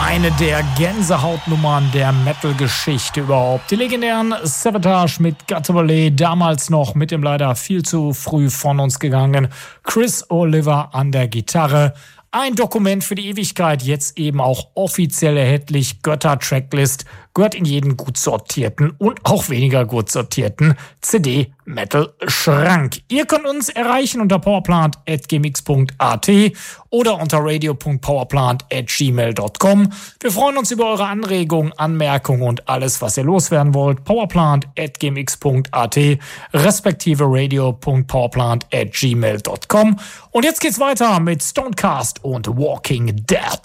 Eine der Gänsehautnummern der Metal-Geschichte überhaupt. Die legendären Savatage mit Got to Believe, damals noch mit dem leider viel zu früh von uns gegangenen Chris Oliver an der Gitarre. Ein Dokument für die Ewigkeit, jetzt eben auch offiziell erhältlich. Götter-Tracklist gehört in jeden gut sortierten und auch weniger gut sortierten CD-Metal-Schrank. Ihr könnt uns erreichen unter powerplant@gmx.at oder unter radio.powerplant@gmail.com. Wir freuen uns über eure Anregungen, Anmerkungen und alles, was ihr loswerden wollt. powerplant@gmx.at respektive radio.powerplant@gmail.com. Und jetzt geht's weiter mit Stonecast und Walking Dead.